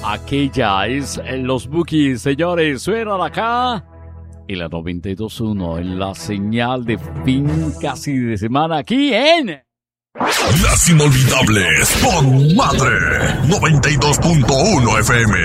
Aquella es los Bookies, señores, suenan acá. Y la 92.1 en la señal de fin casi de semana aquí en... Las Inolvidables con Madre 92.1 FM.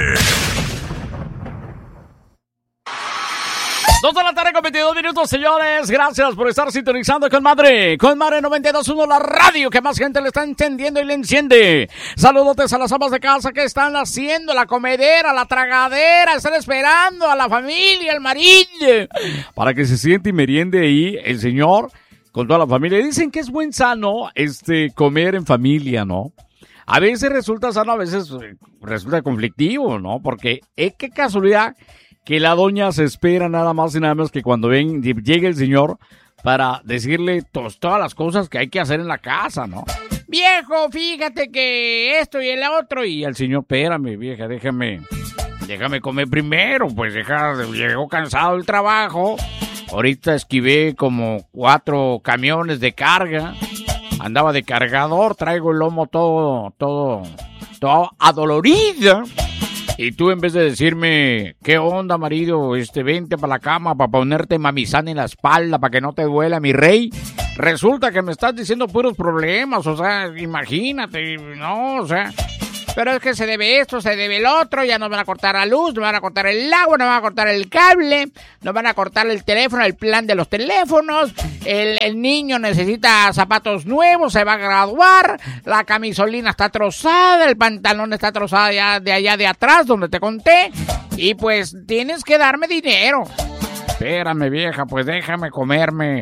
2 de la tarde con 22 minutos, señores. Gracias por estar sintonizando con Madre 92.1, la radio que más gente le está encendiendo y le enciende. Saludotes a las amas de casa que están haciendo la comedera, la tragadera, están esperando a la familia, al marido, para que se siente y meriende ahí el señor con toda la familia. Dicen que es buen sano comer en familia, ¿no? A veces resulta sano, a veces resulta conflictivo, ¿no? Porque qué casualidad que la doña se espera nada más y nada menos que cuando llegue el señor para decirle todas las cosas que hay que hacer en la casa, ¿no? Viejo, fíjate que esto y el otro. Y el señor, espérame, vieja, déjame comer primero. Pues llegó cansado del trabajo. Ahorita esquivé como 4 camiones de carga. Andaba de cargador, traigo el lomo todo adolorido. Y tú, en vez de decirme, ¿qué onda, marido? Vente para la cama para ponerte mamizán en la espalda para que no te duela, mi rey. Resulta que me estás diciendo puros problemas, o sea, imagínate, no, o sea. Pero es que se debe esto, se debe el otro, ya nos van a cortar la luz, nos van a cortar el agua, nos van a cortar el cable, nos van a cortar el teléfono, el plan de los teléfonos, el niño necesita zapatos nuevos, se va a graduar, la camisolina está trozada, el pantalón está trozado ya de allá de atrás, donde te conté, y pues tienes que darme dinero. Espérame, vieja, pues déjame comerme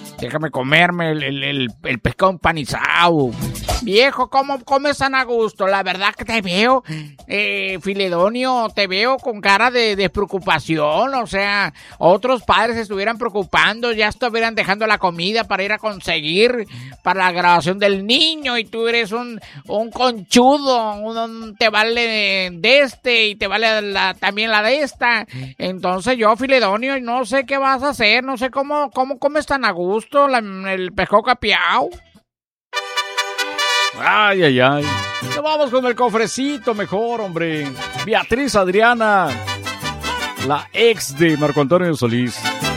el pescado empanizado. Viejo, ¿cómo comes tan a gusto? La verdad que te veo, Filedonio, te veo con cara de despreocupación. O sea, otros padres se estuvieran preocupando, ya estuvieran dejando la comida para ir a conseguir para la graduación del niño. Y tú eres un conchudo, te vale de y te vale también la de esta. Entonces yo, Filedonio, no sé qué vas a hacer, no sé cómo comes tan a gusto el pescado capiao. Ay, ay, ay. Nos vamos con el cofrecito mejor, hombre. Beatriz Adriana, la ex de Marco Antonio Solís.